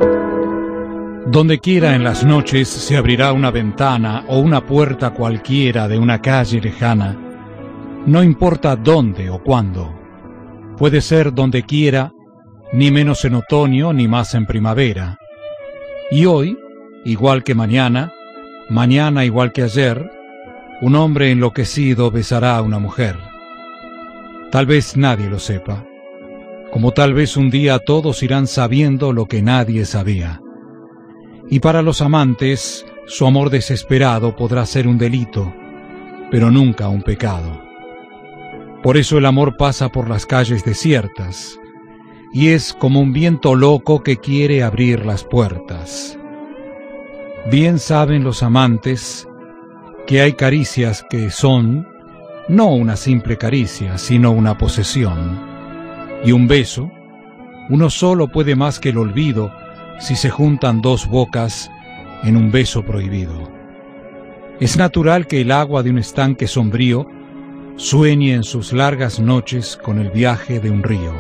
Donde quiera en las noches se abrirá una ventana o una puerta cualquiera de una calle lejana. No importa dónde o cuándo. Puede ser donde quiera, ni menos en otoño ni más en primavera. Y hoy, igual que mañana, mañana igual que ayer, un hombre enloquecido besará a una mujer. Tal vez nadie lo sepa, como tal vez un día todos irán sabiendo lo que nadie sabía. Y para los amantes, su amor desesperado podrá ser un delito, pero nunca un pecado. Por eso el amor pasa por las calles desiertas, y es como un viento loco que quiere abrir las puertas. Bien saben los amantes que hay caricias que son no una simple caricia, sino una posesión. Y un beso, uno solo puede más que el olvido si se juntan dos bocas en un beso prohibido. Es natural que el agua de un estanque sombrío sueñe en sus largas noches con el viaje de un río.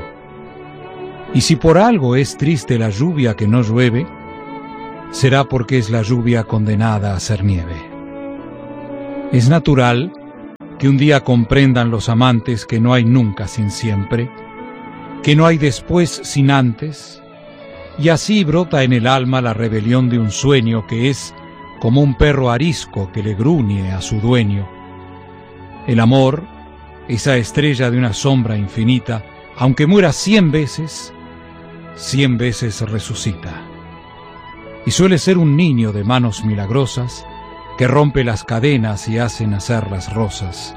Y si por algo es triste la lluvia que no llueve, será porque es la lluvia condenada a ser nieve. Es natural que un día comprendan los amantes que no hay nunca sin siempre, que no hay después sin antes, y así brota en el alma la rebelión de un sueño que es como un perro arisco que le gruñe a su dueño. El amor, esa estrella de una sombra infinita, aunque muera 100 veces resucita. Y suele ser un niño de manos milagrosas que rompe las cadenas y hace nacer las rosas.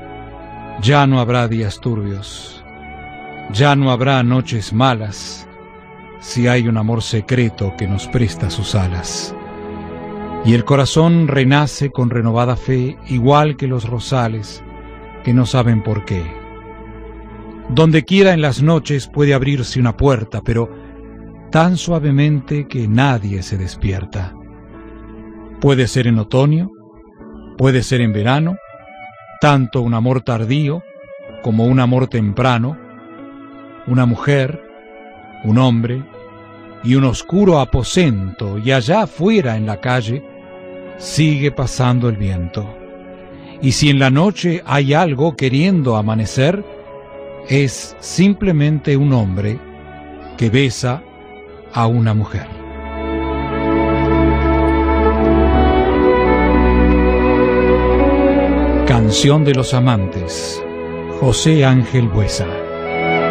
Ya no habrá días turbios, ya no habrá noches malas, si hay un amor secreto que nos presta sus alas. Y el corazón renace con renovada fe, igual que los rosales, que no saben por qué. Donde quiera en las noches puede abrirse una puerta, pero tan suavemente que nadie se despierta. Puede ser en otoño, puede ser en verano, tanto un amor tardío como un amor temprano, una mujer, un hombre y un oscuro aposento, y allá afuera en la calle sigue pasando el viento. Y si en la noche hay algo queriendo amanecer, es simplemente un hombre que besa a una mujer. Canción de los amantes, José Ángel Buesa.